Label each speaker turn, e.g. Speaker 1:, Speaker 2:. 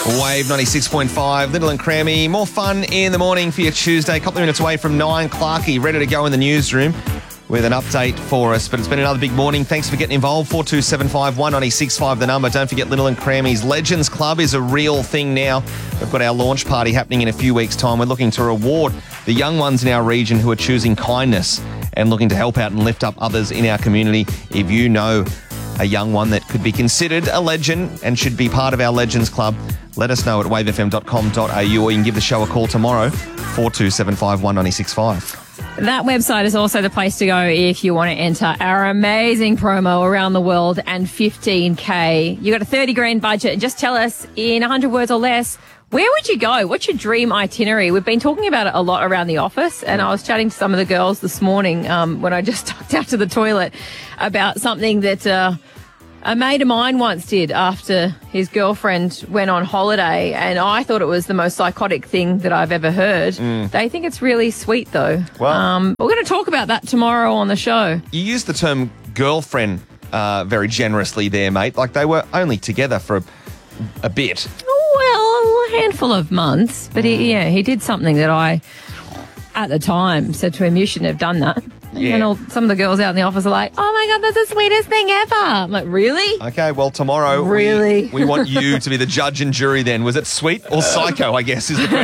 Speaker 1: Wave 96.5, Little and Crammy. More fun in the morning for your Tuesday. A couple of minutes away from 9. Clarkie ready to go in the newsroom with an update for us. But it's been another big morning. Thanks for getting involved. 4275 196.5 the number. Don't forget Little and Crammy's Legends Club is a real thing now. We've got our launch party happening in a few weeks' time. We're looking to reward the young ones in our region who are choosing kindness and looking to help out and lift up others in our community. If you know a young one that could be considered a legend and should be part of our Legends Club, let us know at wavefm.com.au, or you can give the show a call tomorrow, 4275 196.5.
Speaker 2: That website is also the place to go if you want to enter our amazing promo around the world and 15K. You got a 30 grand budget. Just tell us in 100 words or less, where would you go? What's your dream itinerary? We've been talking about it a lot around the office, and I was chatting to some of the girls this morning when I just tucked out to the toilet about something that a mate of mine once did after his girlfriend went on holiday, and I thought it was the most psychotic thing that I've ever heard. They think it's really sweet, though.
Speaker 1: Well,
Speaker 2: we're going to talk about that tomorrow on the show.
Speaker 1: You used the term girlfriend very generously there, mate. Like they were only together for a bit.
Speaker 2: Well, a handful of months, but he did something that I, at the time, said to him, you shouldn't have done that.
Speaker 1: Yeah.
Speaker 2: And some of the girls out in the office are like, oh my God, that's the sweetest thing ever. I'm like, really?
Speaker 1: Okay, well, tomorrow
Speaker 2: Really?
Speaker 1: we want you to be the judge and jury then. Was it sweet or psycho, I guess, is the question.